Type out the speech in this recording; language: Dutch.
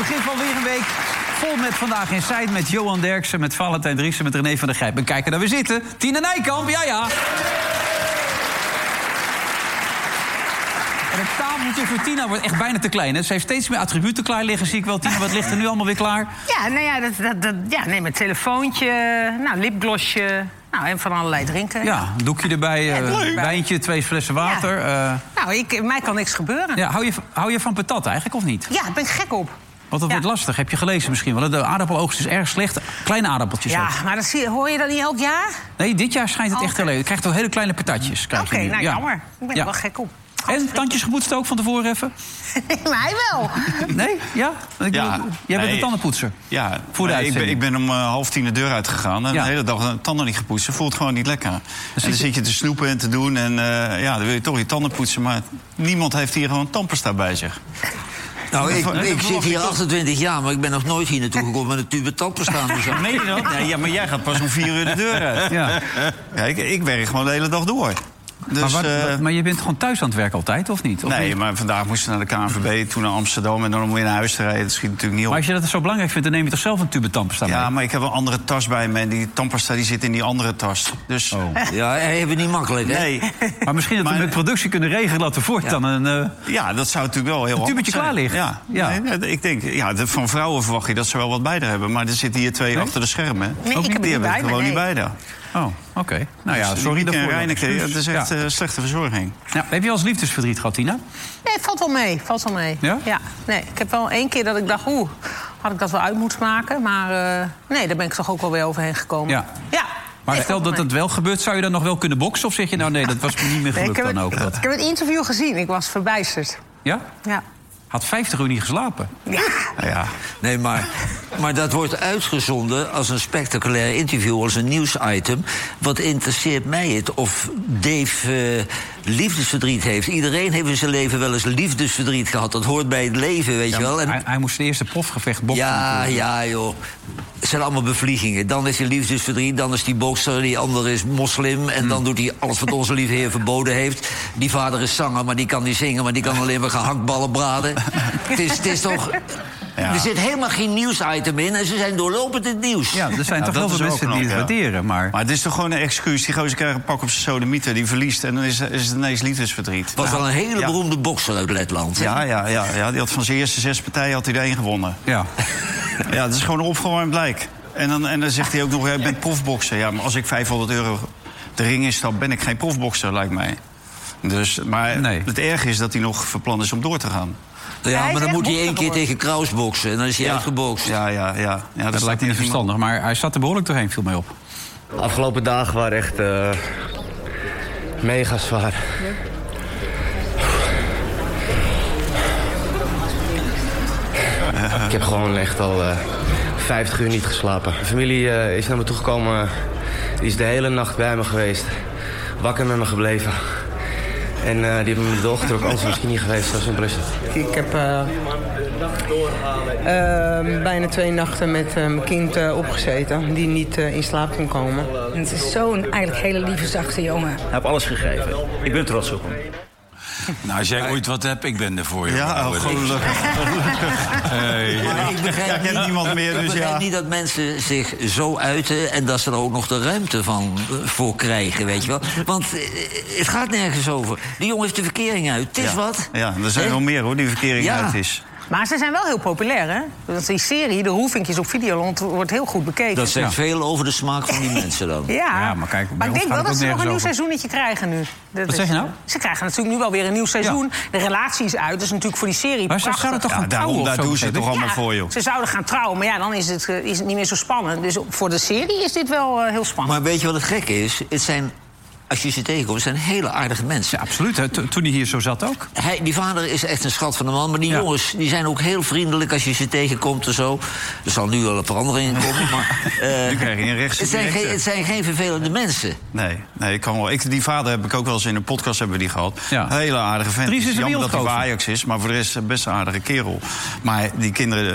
begin van weer een week vol met Vandaag in Site... met Johan Derksen, met Valentijn Driessen, met René van der Gijp. En kijken daar we zitten. Tina Nijkamp, ja. En het tafeltje voor Tina wordt echt bijna te klein. Hè? Ze heeft steeds meer attributen klaar liggen, zie ik wel. Tina, wat ligt er nu allemaal weer klaar? Ja, nou ja, neem een telefoontje, lipglossje... Nou, en van allerlei drinken. Ja, een doekje erbij, wijntje, 2 flessen water. Ja. Mij kan niks gebeuren. Ja, hou je van patat eigenlijk, of niet? Ja, daar ben ik gek op. Want dat wordt lastig, heb je gelezen misschien wel. De aardappeloogst is erg slecht. Kleine aardappeltjes ook. Ja, maar hoor je dat niet elk jaar? Nee, dit jaar schijnt het echt te leven. Je krijgt toch hele kleine patatjes. Oké, nou jammer. Ik ben er wel gek op. En tandjes gepoetst ook van tevoren even? Nee, maar hij wel. Nee? Ja? Jij bent een tandenpoetser. Ja, voor de uitzending. Ik ben om 9:30 de deur uitgegaan. En de hele dag de tanden niet gepoetst. Het voelt gewoon niet lekker. En dan zit je te snoepen en te doen. En dan wil je toch je tanden poetsen. Maar niemand heeft hier gewoon tandpasta bij zich. Nou, ik zit hier 28 jaar, maar ik ben nog nooit hier naartoe gekomen met een tube tandpasta. Meen je dat? Nee, ja, maar jij gaat pas om 4 uur de deur uit. Ja, ik werk gewoon de hele dag door. Dus, maar je bent gewoon thuis aan het werk altijd, of niet? Nee, maar vandaag moesten we naar de KNVB, toen naar Amsterdam... en dan om weer naar huis te rijden. Dat schiet natuurlijk niet op. Maar als je dat zo belangrijk vindt, dan neem je toch zelf een tube tandpasta mee? Ja, maar ik heb een andere tas bij me en die tandpasta die zit in die andere tas. Dus... Ja, hij heeft het niet makkelijk, hè? Nee. Maar misschien dat we met productie kunnen regelen dat er voortaan een... Ja, dat zou natuurlijk wel heel een tubetje klaar ligt. Ja. Nee, ik denk, van vrouwen verwacht je dat ze wel wat bij hebben. Maar er zitten hier 2 achter de schermen. Nee, ik heb die hebben gewoon niet bij daar. Oh, oké. Nou ja, sorry daarvoor. Reineke, het is echt slechte verzorging. Ja, heb je al eens liefdesverdriet gehad, Tina? Nee, valt wel mee. Ja? Ja. Nee, ik heb wel 1 keer dat ik dacht, had ik dat wel uit moeten maken. Maar nee, daar ben ik toch ook wel weer overheen gekomen. Ja. Maar stel dat het wel gebeurt, zou je dan nog wel kunnen boksen? Of zeg je nou nee, dat was me niet meer gelukt dan ook? Ik heb het interview gezien, ik was verbijsterd. Ja? Ja. Had 50 uur niet geslapen. Ja. Nee, maar dat wordt uitgezonden als een spectaculair interview, als een nieuwsitem. Wat interesseert mij het of Dave liefdesverdriet heeft? Iedereen heeft in zijn leven wel eens liefdesverdriet gehad. Dat hoort bij het leven, weet je wel. En hij moest de eerste profgevecht boksen. Ja, joh. Het zijn allemaal bevliegingen. Dan is hij liefdesverdriet, dan is die bokser, die andere is moslim... en dan doet hij alles wat onze lieve Heer verboden heeft. Die vader is zanger, maar die kan niet zingen... maar die kan alleen maar gehaktballen braden. Het is toch... Ja. Er zit helemaal geen nieuwsitem in en ze zijn doorlopend in het nieuws. Ja, er zijn toch heel veel mensen die het waarderen. Maar het is toch gewoon een excuus. Die gozer krijgt een pak op zijn sodemieter, die verliest... en dan is het ineens liefdesverdriet. Was wel een hele beroemde bokser uit Letland. Ja, die had van zijn eerste 6 partijen had hij er 1 gewonnen. Ja. Ja, dat is gewoon een opgewarmd lijk. En dan zegt hij ook nog, ik ben profbokser. Ja, maar als ik €500 de ring instap, ben ik geen profbokser, lijkt mij. Dus, maar het erge is dat hij nog van plan is om door te gaan. Ja, maar dan moet hij 1 keer tegen Kraus boksen en dan is hij uitgebokst. Ja, dat lijkt niet verstandig, maar hij zat er behoorlijk doorheen, viel mij op. De afgelopen dagen waren echt mega zwaar. Ik heb gewoon echt al 50 uur niet geslapen. Mijn familie is naar me toegekomen, die is de hele nacht bij me geweest. Wakker met me gebleven. En die hebben me doorgetrokken, anders misschien niet geweest, zo simpel is het. Ik heb bijna 2 nachten met mijn kind opgezeten, die niet in slaap kon komen. Het is zo'n eigenlijk hele lieve, zachte jongen. Hij heeft alles gegeven. Ik ben trots op hem. Nou, als jij ooit wat hebt, ik ben er voor je. Ja, gelukkig. Ik begrijp niemand meer, dus niet dat mensen zich zo uiten... en dat ze er ook nog de ruimte voor krijgen, weet je wel. Want het gaat nergens over. Die jongen heeft de verkering uit. Het is wat. Ja, er zijn wel meer, hoor, die verkering uit is. Maar ze zijn wel heel populair, hè? Dat die serie, de Roelvinkjes op Videoland, wordt heel goed bekeken. Dat zegt veel over de smaak van die mensen dan. Ja, maar kijk, maar ik denk wel dat ze nog een nieuw seizoenetje krijgen nu. Wat zeg je nou? Ze krijgen natuurlijk nu wel weer een nieuw seizoen. Ja. De relatie is uit, dat is natuurlijk voor die serie maar ze zouden toch gaan trouwen? Daar doen ze het toch allemaal voor, joh. Ze zouden gaan trouwen, maar ja, dan is het niet meer zo spannend. Dus voor de serie is dit wel heel spannend. Maar weet je wat het gekke is? Het zijn... Als je ze tegenkomt, het zijn hele aardige mensen. Ja, absoluut. Toen hij hier zo zat ook. Die vader is echt een schat van een man. Maar die jongens die zijn ook heel vriendelijk als je ze tegenkomt en zo. Er zal nu wel een verandering in komen. Maar, nu krijg je een rechtse het zijn geen vervelende mensen. Nee, ik kan wel. Die vader heb ik ook wel eens in een podcast hebben we die gehad. Ja. Hele aardige vent. Dries is jammer dat hij bij Ajax is, maar voor de rest best een aardige kerel. Maar die kinderen